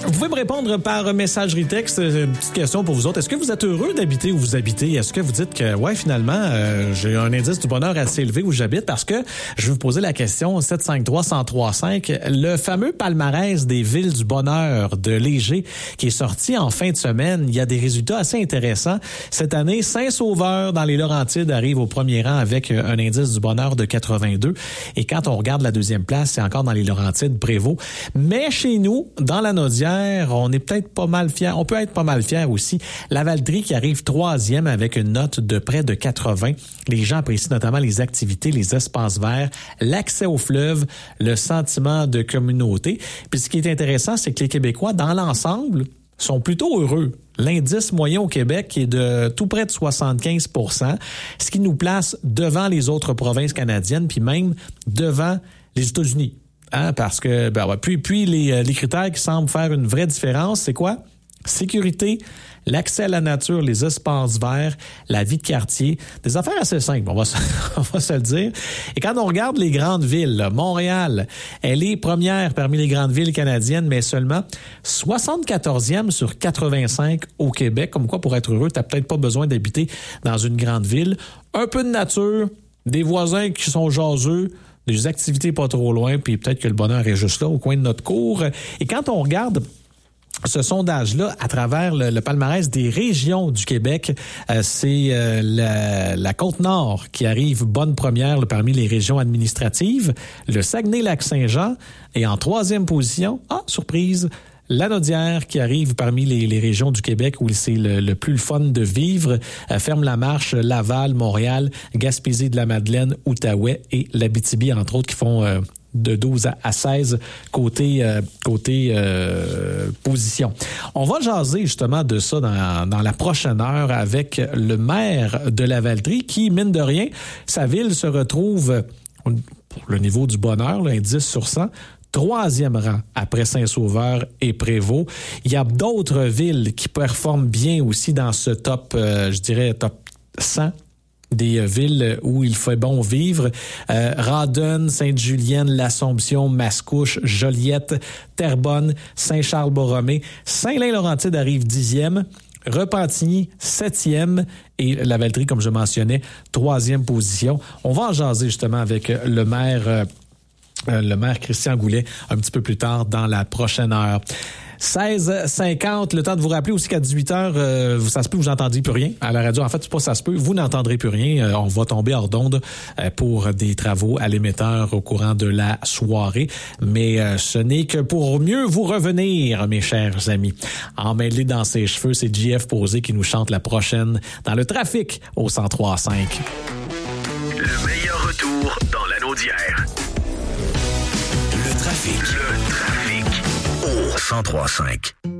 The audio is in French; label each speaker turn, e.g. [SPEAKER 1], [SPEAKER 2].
[SPEAKER 1] Vous pouvez me répondre par messagerie texte. Une petite question pour vous autres. Est-ce que vous êtes heureux d'habiter où vous habitez? Est-ce que vous dites que, ouais, finalement, j'ai un indice du bonheur assez élevé où j'habite? Parce que je vais vous poser la question 753-1035. Le fameux palmarès des villes du bonheur de Léger qui est sorti en fin de semaine. Il y a des résultats assez intéressants. Cette année, Saint-Sauveur dans les Laurentides arrive au premier rang avec un indice du bonheur de 82. Et quand on regarde la deuxième place, c'est encore dans les Laurentides, Prévost. Mais chez nous, dans la Naudière, on est peut-être pas mal fiers. On peut être pas mal fiers aussi. La Valtrie qui arrive troisième avec une note de près de 80. Les gens apprécient notamment les activités, les espaces verts, l'accès au fleuve, le sentiment de communauté. Puis ce qui est intéressant, c'est que les Québécois, dans l'ensemble, sont plutôt heureux. L'indice moyen au Québec est de tout près de 75 %, ce qui nous place devant les autres provinces canadiennes, puis même devant les États-Unis. Hein, parce que puis les critères qui semblent faire une vraie différence, c'est quoi? Sécurité, l'accès à la nature, les espaces verts, la vie de quartier, des affaires assez simples, on va se le dire. Et quand on regarde les grandes villes, là, Montréal, elle est première parmi les grandes villes canadiennes, mais seulement 74e sur 85 au Québec. Comme quoi, pour être heureux, t'as peut-être pas besoin d'habiter dans une grande ville. Un peu de nature, des voisins qui sont jaseux, des activités pas trop loin, puis peut-être que le bonheur est juste là, au coin de notre cour. Et quand on regarde ce sondage-là, à travers le palmarès des régions du Québec, c'est la Côte-Nord qui arrive bonne première là, parmi les régions administratives, le Saguenay-Lac-Saint-Jean, et en troisième position, surprise, la Naudière qui arrive parmi les régions du Québec où c'est le plus le fun de vivre. Ferme-la-Marche, Laval, Montréal, Gaspésie-de-la-Madeleine, Outaouais et l'Abitibi, entre autres, qui font de 12 à 16 côté position. On va jaser justement de ça dans la prochaine heure avec le maire de la Valtrie qui, mine de rien, sa ville se retrouve, pour le niveau du bonheur, là, un 10 sur 100, troisième rang après Saint-Sauveur et Prévost. Il y a d'autres villes qui performent bien aussi dans ce top, top 100 des villes où il fait bon vivre. Rawdon, Sainte-Julienne, l'Assomption, Mascouche, Joliette, Terrebonne, Saint-Charles-Borromée. Saint-Lin-Laurentide arrive 10e. Repentigny, 7e. Et la Valtrie, comme je mentionnais, 3e position. On va en jaser justement avec le maire Christian Goulet un petit peu plus tard dans la prochaine heure. 16h50, le temps de vous rappeler aussi qu'à 18h, ça se peut que vous n'entendiez plus rien à la radio. En fait, c'est pas ça se peut, vous n'entendrez plus rien. On va tomber hors d'onde pour des travaux à l'émetteur au courant de la soirée. Mais ce n'est que pour mieux vous revenir, mes chers amis. Emmêlé dans ses cheveux, c'est JF Posé qui nous chante la prochaine dans le trafic au 103.5.
[SPEAKER 2] Le meilleur retour dans la Naudière. Le trafic au 103.5.